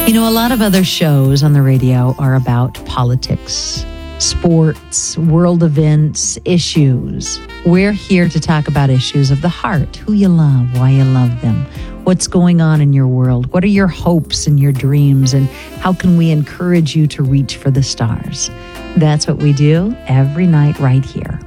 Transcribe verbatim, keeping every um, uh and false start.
You know, a lot of other shows on the radio are about politics, sports, world events, issues. We're here to talk about issues of the heart, who you love, why you love them, what's going on in your world, what are your hopes and your dreams, and how can we encourage you to reach for the stars? That's what we do every night right here